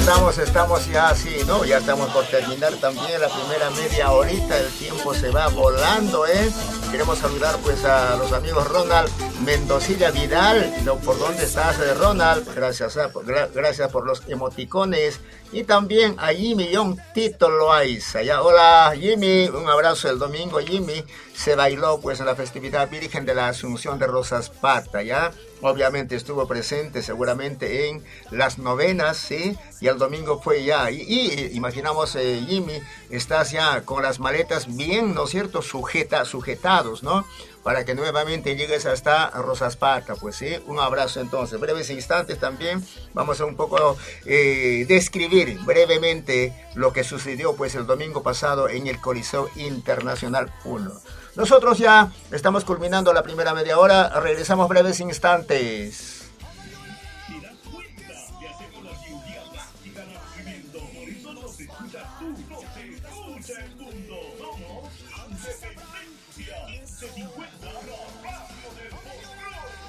Estamos ya así, ¿no? Ya estamos por terminar también la primera media horita, el tiempo se va volando, ¿eh? Queremos saludar pues a los amigos Ronald Mendocilla Vidal, ¿no? ¿Por dónde estás, Ronald? Gracias, gracias por los emoticones. Y también a Jimmy Young Tito Loaiza, ya, hola Jimmy, un abrazo el domingo Jimmy, se bailó pues en la festividad Virgen de la Asunción de Rosas Pata, ya, obviamente estuvo presente seguramente en las novenas, ¿sí? Y el domingo fue ya, y imaginamos Jimmy, estás ya con las maletas bien, ¿no es cierto?, sujetados, ¿no? Para que nuevamente llegues hasta Rosas Pata, pues sí, un abrazo entonces. Breves instantes también vamos a un poco describir brevemente lo que sucedió pues el domingo pasado en el Coliseo Internacional 1. Nosotros ya estamos culminando la primera media hora, regresamos breves instantes. Independencia 1550